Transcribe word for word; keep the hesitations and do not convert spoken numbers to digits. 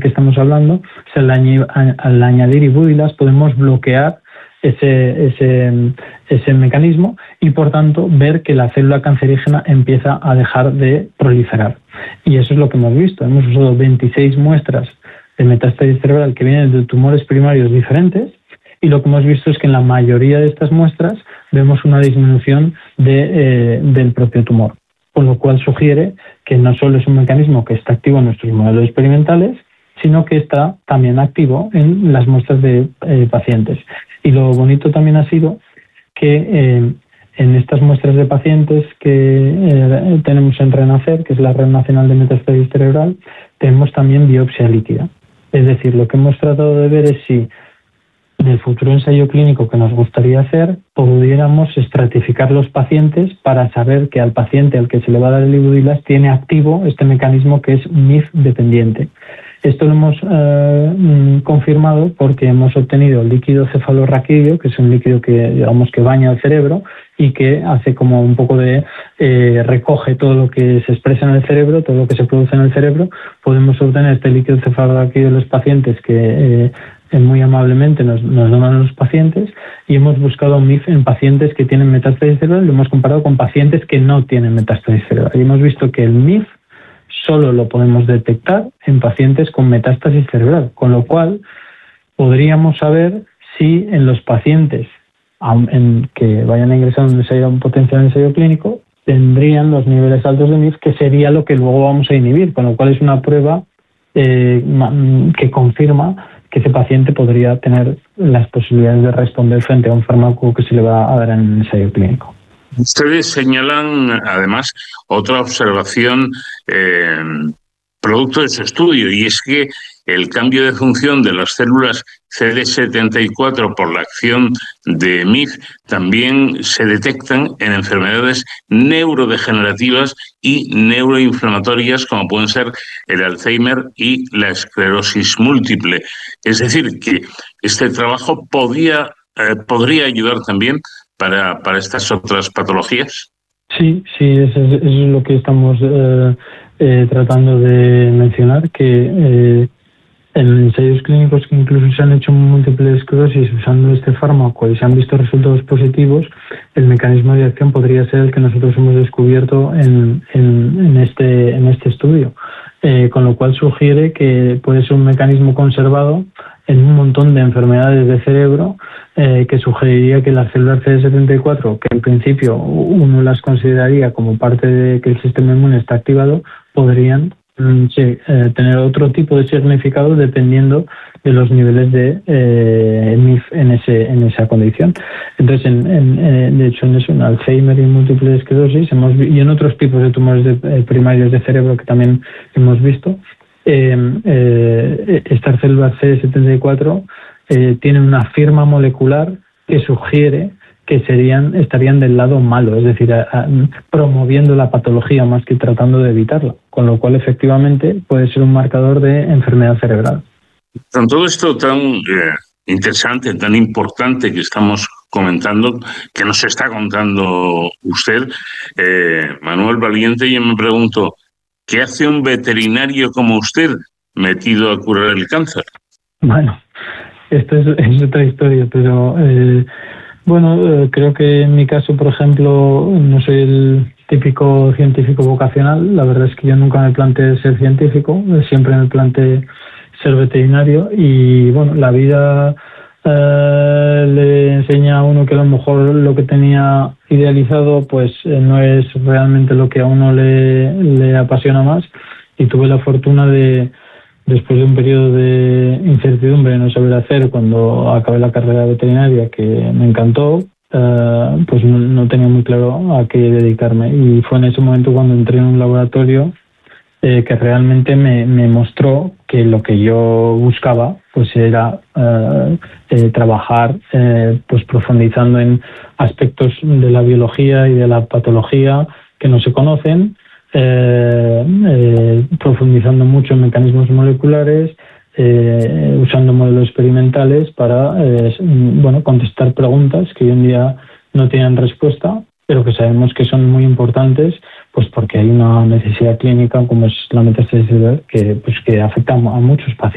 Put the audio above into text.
que estamos hablando, o sea, al, añi- al añadir ibúdilas podemos bloquear ese, ese, ese mecanismo y, por tanto, ver que la célula cancerígena empieza a dejar de proliferar. Y eso es lo que hemos visto. Hemos usado veintiséis muestras de metástasis cerebral que vienen de tumores primarios diferentes, y lo que hemos visto es que en la mayoría de estas muestras vemos una disminución de, eh, del propio tumor, con lo cual sugiere que no solo es un mecanismo que está activo en nuestros modelos experimentales, sino que está también activo en las muestras de eh, pacientes. Y lo bonito también ha sido que eh, en estas muestras de pacientes que eh, tenemos en RENACER, que es la Red Nacional de Metástasis Cerebral, tenemos también biopsia líquida. Es decir, lo que hemos tratado de ver es si en el futuro ensayo clínico que nos gustaría hacer, pudiéramos estratificar los pacientes para saber que al paciente al que se le va a dar el ibudilas tiene activo este mecanismo que es M I F dependiente. Esto lo hemos eh, confirmado porque hemos obtenido el líquido cefalorraquídeo, que es un líquido que, digamos, que baña el cerebro y que hace como un poco de eh, recoge todo lo que se expresa en el cerebro, todo lo que se produce en el cerebro. Podemos obtener este líquido cefalorraquídeo de los pacientes que eh, muy amablemente nos, nos donan los pacientes, y hemos buscado M I F en pacientes que tienen metástasis cerebral y lo hemos comparado con pacientes que no tienen metástasis cerebral. Y hemos visto que el M I F solo lo podemos detectar en pacientes con metástasis cerebral, con lo cual podríamos saber si en los pacientes en que vayan a ingresar a un, ensayo, un potencial ensayo clínico tendrían los niveles altos de M I F, que sería lo que luego vamos a inhibir, con lo cual es una prueba eh, que confirma que ese paciente podría tener las posibilidades de responder frente a un fármaco que se le va a dar en el ensayo clínico. Ustedes señalan, además, otra observación eh, producto de su estudio, y es que el cambio de función de las células C D setenta y cuatro por la acción de M I F también se detectan en enfermedades neurodegenerativas y neuroinflamatorias, como pueden ser el Alzheimer y la esclerosis múltiple. Es decir, que este trabajo podía, eh, podría ayudar también para, para estas otras patologías. Sí, sí, eso es, eso es lo que estamos eh, eh, tratando de mencionar, que eh, en ensayos clínicos que incluso se han hecho múltiple esclerosis usando este fármaco y se han visto resultados positivos, el mecanismo de acción podría ser el que nosotros hemos descubierto en, en, en, este, en este estudio, eh, con lo cual sugiere que puede ser un mecanismo conservado en un montón de enfermedades de cerebro, eh, que sugeriría que las células C D setenta y cuatro, que en principio uno las consideraría como parte de que el sistema inmune está activado, podrían sí, eh, tener otro tipo de significado dependiendo de los niveles de eh, M I F en, ese, en esa condición. Entonces, en, en, eh, de hecho, en eso, en Alzheimer y múltiple esclerosis, hemos, y en otros tipos de tumores de, eh, primarios de cerebro que también hemos visto, Eh, eh, estas células C D setenta y cuatro eh, tienen una firma molecular que sugiere que serían, estarían del lado malo, es decir, a, a, promoviendo la patología más que tratando de evitarla, con lo cual efectivamente puede ser un marcador de enfermedad cerebral. Con todo esto tan eh, interesante, tan importante que estamos comentando, que nos está contando usted, eh, Manuel Valiente, yo me pregunto, ¿qué hace un veterinario como usted metido a curar el cáncer? Bueno, esto es, es otra historia, pero eh, bueno, eh, creo que en mi caso, por ejemplo, no soy el típico científico vocacional. La verdad es que yo nunca me planteé ser científico, siempre me planteé ser veterinario, y bueno, la vida eh, le enseña a uno que a lo mejor lo que tenía idealizado pues eh, no es realmente lo que a uno le, le apasiona más, y tuve la fortuna de, después de un periodo de incertidumbre, de no saber hacer, cuando acabé la carrera veterinaria, que me encantó, eh, pues no, no tenía muy claro a qué dedicarme, y fue en ese momento cuando entré en un laboratorio eh, que realmente me, me mostró que lo que yo buscaba pues era eh, eh, trabajar eh, pues profundizando en aspectos de la biología y de la patología que no se conocen, eh, eh, profundizando mucho en mecanismos moleculares, eh, usando modelos experimentales para eh, bueno, contestar preguntas que hoy en día no tienen respuesta, pero que sabemos que son muy importantes, pues porque hay una necesidad clínica como es la metástasis cerebral que, pues, que afecta a muchos pacientes.